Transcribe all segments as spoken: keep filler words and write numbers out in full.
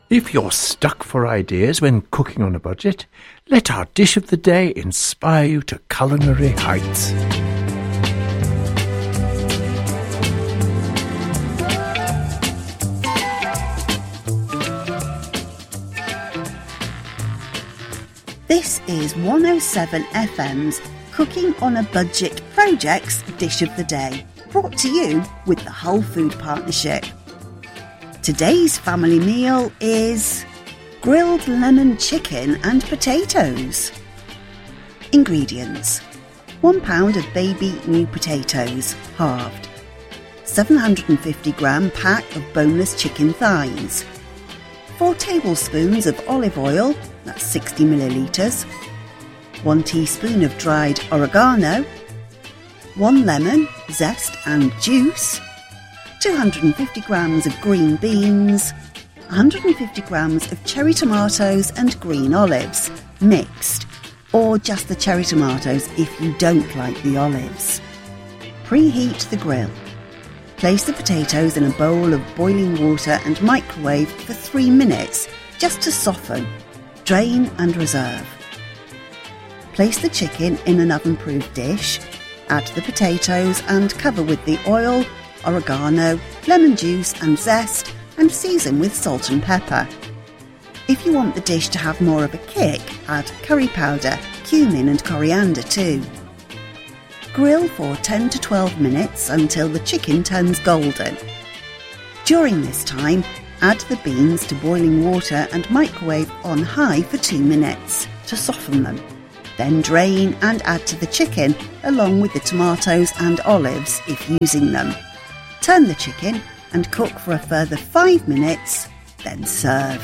If you're stuck for ideas when cooking on a budget, let our dish of the day inspire you to culinary heights. This is one oh seven F M's Cooking on a Budget Project's Dish of the Day, brought to you with the Hull Food Partnership. Today's family meal is grilled lemon chicken and potatoes. Ingredients: one pound of baby new potatoes, halved, seven hundred fifty gram pack of boneless chicken thighs, four tablespoons of olive oil, that's sixty millilitres, one teaspoon of dried oregano, one lemon, zest and juice, two hundred fifty grams of green beans, one hundred fifty grams of cherry tomatoes and green olives, mixed, or just the cherry tomatoes if you don't like the olives. Preheat the grill. Place the potatoes in a bowl of boiling water and microwave for three minutes, just to soften. Drain and reserve. Place the chicken in an oven-proof dish, add the potatoes and cover with the oil, oregano, lemon juice and zest, and season with salt and pepper. If you want the dish to have more of a kick, add curry powder, cumin and coriander too. Grill for ten to twelve minutes until the chicken turns golden. During this time, add the beans to boiling water and microwave on high for two minutes to soften them. Then drain and add to the chicken along with the tomatoes and olives if using them. Turn the chicken and cook for a further five minutes, then serve.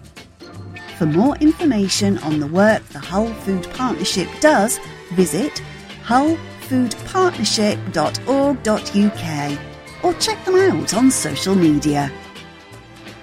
For more information on the work the Hull Food Partnership does, visit hull food partnership dot org dot U K or check them out on social media.